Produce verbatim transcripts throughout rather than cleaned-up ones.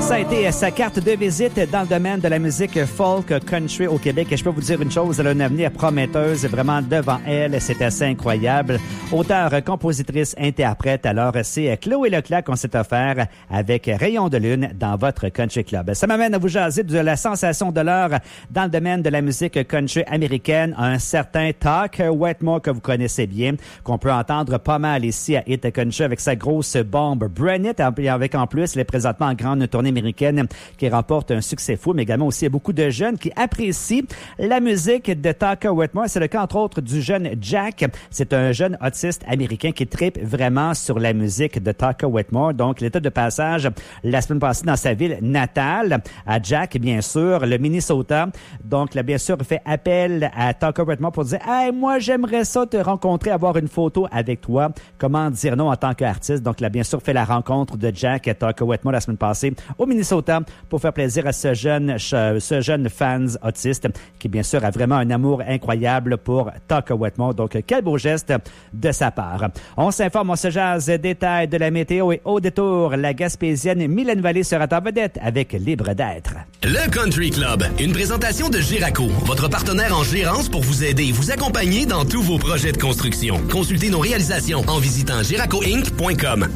Ça a été sa carte de visite dans le domaine de la musique folk country au Québec. Et je peux vous dire une chose, elle a un avenir prometteuse vraiment devant elle. C'est assez incroyable. Auteure, compositrice, interprète. Alors, c'est Chloé Leclerc qu'on s'est offert avec Rayon de lune dans votre country club. Ça m'amène à vous jaser de la sensation de l'heure dans le domaine de la musique country américaine. Un certain Tuck Whitmore que vous connaissez bien, qu'on peut entendre pas mal ici à Hit Country avec sa grosse bombe Bring It, avec en plus les présentement en grande tournée américaine qui remporte un succès fou, mais également aussi beaucoup de jeunes qui apprécient la musique de Tucker Whitmore. C'est le cas, entre autres, du jeune Jack. C'est un jeune autiste américain qui tripe vraiment sur la musique de Tucker Whitmore. Donc, il était de passage la semaine passée dans sa ville natale, à Jack, bien sûr, le Minnesota. Donc, il a bien sûr fait appel à Tucker Whitmore pour dire « Hey, moi, j'aimerais ça te rencontrer, avoir une photo avec toi. Comment dire non en tant qu'artiste? » Donc, il a bien sûr fait la rencontre de Jack et Tucker Whitmore la semaine passée au Minnesota pour faire plaisir à ce jeune, ce jeune fans autiste qui, bien sûr, a vraiment un amour incroyable pour Tucker Whitmore. Donc, quel beau geste de sa part. On s'informe, on se jase, détails de la météo et au détour, la Gaspésienne Mylène Vallée sera en vedette avec Libre d'être. Le Country Club, une présentation de Géraco, votre partenaire en gérance pour vous aider et vous accompagner dans tous vos projets de construction. Consultez nos réalisations en visitant géraco inc point com.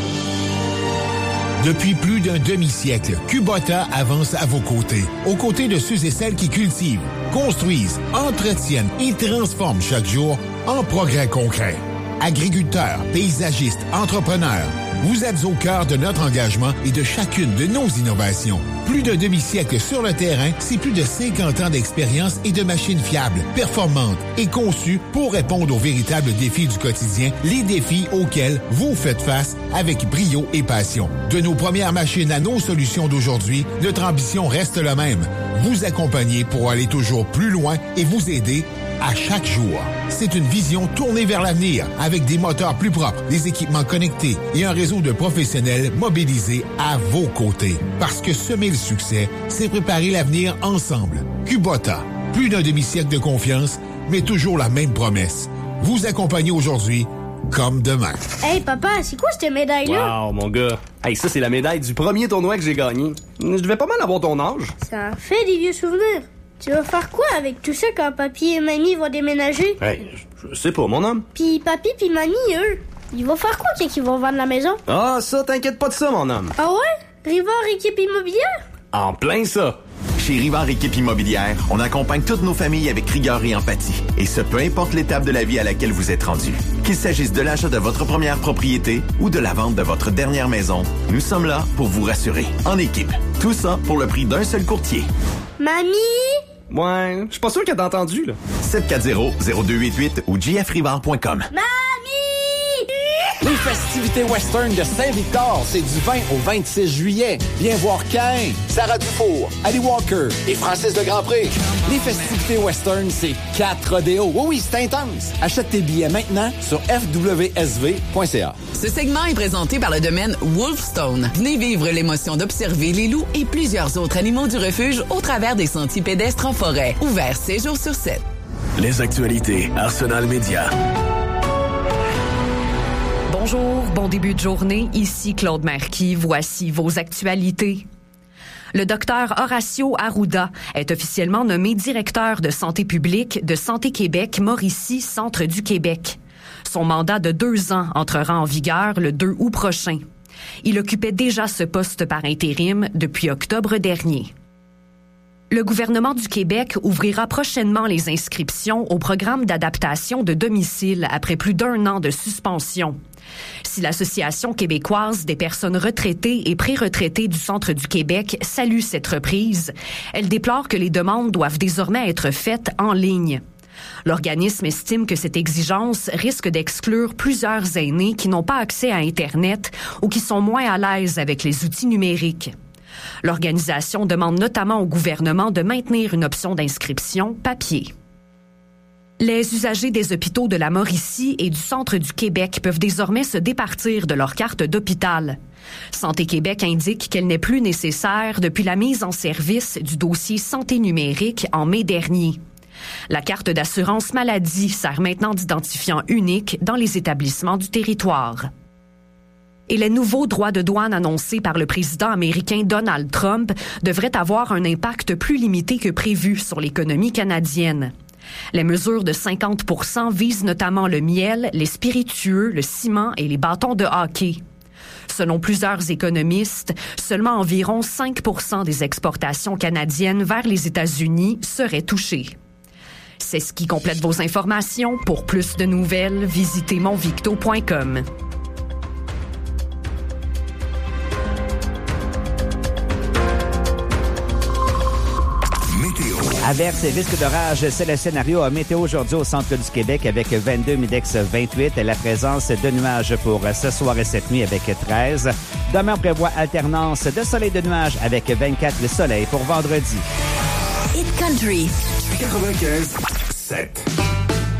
Depuis plus d'un demi-siècle, Kubota avance à vos côtés, aux côtés de ceux et celles qui cultivent, construisent, entretiennent et transforment chaque jour en progrès concret. Agriculteurs, paysagistes, entrepreneurs, vous êtes au cœur de notre engagement et de chacune de nos innovations. Plus d'un demi-siècle sur le terrain, c'est plus de cinquante ans d'expérience et de machines fiables, performantes et conçues pour répondre aux véritables défis du quotidien, les défis auxquels vous faites face avec brio et passion. De nos premières machines à nos solutions d'aujourd'hui, notre ambition reste la même. Vous accompagner pour aller toujours plus loin et vous aider à chaque jour. C'est une vision tournée vers l'avenir, avec des moteurs plus propres, des équipements connectés et un réseau de professionnels mobilisés à vos côtés. Parce que semer le succès, c'est préparer l'avenir ensemble. Kubota, plus d'un demi-siècle de confiance, mais toujours la même promesse. Vous accompagner aujourd'hui comme demain. Hey papa, c'est quoi cette médaille-là? Wow, mon gars. Hey, ça c'est la médaille du premier tournoi que j'ai gagné. Je devais pas mal avoir ton âge. Ça fait des vieux souvenirs. Tu vas faire quoi avec tout ça quand papy et mamie vont déménager? Hey, je, je sais pas, mon homme. Puis papy puis mamie, eux, ils vont faire quoi quand ils vont vendre la maison? Ah, ça, t'inquiète pas de ça, mon homme. Ah ouais? Rivard Équipe Immobilière? En plein ça. Chez Rivard Équipe Immobilière, on accompagne toutes nos familles avec rigueur et empathie. Et ce, peu importe l'étape de la vie à laquelle vous êtes rendu. Qu'il s'agisse de l'achat de votre première propriété ou de la vente de votre dernière maison, nous sommes là pour vous rassurer. En équipe. Tout ça pour le prix d'un seul courtier. Mamie? Ouais, je suis pas sûr qu'elle t'a entendu, là. sept quatre zéro zéro deux huit huit ou j f rivard point com. Mamie! Les festivités western de Saint-Victor, c'est du vingt au vingt-six juillet. Viens voir Caïn, Sarah Dufour, Ali Walker et Francis de Grandpré. Les festivités western, c'est quatre rodéos. Oui, oui, c'est intense. Achète tes billets maintenant sur f w s v point c a. Ce segment est présenté par le domaine Wolfstone. Venez vivre l'émotion d'observer les loups et plusieurs autres animaux du refuge au travers des sentiers pédestres en forêt. Ouvert sept jours sur sept. Les actualités Arsenal Média. Bonjour, bon début de journée. Ici Claude Marquis. Voici vos actualités. Le docteur Horacio Arruda est officiellement nommé directeur de santé publique de Santé Québec Mauricie, Centre du Québec. Son mandat de deux ans entrera en vigueur le deux août prochain. Il occupait déjà ce poste par intérim depuis octobre dernier. Le gouvernement du Québec ouvrira prochainement les inscriptions au programme d'adaptation de domicile après plus d'un an de suspension. Si l'Association québécoise des personnes retraitées et pré-retraitées du Centre du Québec salue cette reprise, elle déplore que les demandes doivent désormais être faites en ligne. L'organisme estime que cette exigence risque d'exclure plusieurs aînés qui n'ont pas accès à Internet ou qui sont moins à l'aise avec les outils numériques. L'organisation demande notamment au gouvernement de maintenir une option d'inscription papier. Les usagers des hôpitaux de la Mauricie et du Centre du Québec peuvent désormais se départir de leur carte d'hôpital. Santé Québec indique qu'elle n'est plus nécessaire depuis la mise en service du dossier santé numérique en mai dernier. La carte d'assurance maladie sert maintenant d'identifiant unique dans les établissements du territoire. Et les nouveaux droits de douane annoncés par le président américain Donald Trump devraient avoir un impact plus limité que prévu sur l'économie canadienne. Les mesures de cinquante pour cent visent notamment le miel, les spiritueux, le ciment et les bâtons de hockey. Selon plusieurs économistes, seulement environ cinq pour cent des exportations canadiennes vers les États-Unis seraient touchées. C'est ce qui complète vos informations. Pour plus de nouvelles, visitez monvicto point com. Averse et risque d'orage, c'est le scénario à météo aujourd'hui au centre du Québec avec vingt-deux, Midex vingt-huit. La présence de nuages pour ce soir et cette nuit avec treize. Demain, on prévoit alternance de soleil et de nuages avec vingt-quatre, le soleil pour vendredi. Hit Country quatre-vingt-quinze sept.